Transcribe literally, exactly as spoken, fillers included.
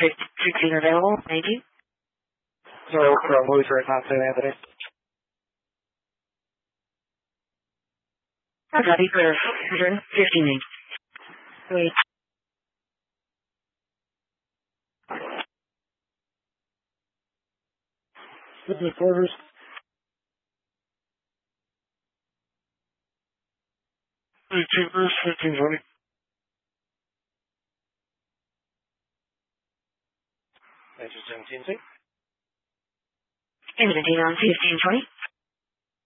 sixteen available. Thank you. Zero from Luther at Mount Saint Anthony. I copy for return fifteen. Wait. Business orders. eighteen verse fifteen twenty. Enter seventeen C. Seventeen on fifteen twenty.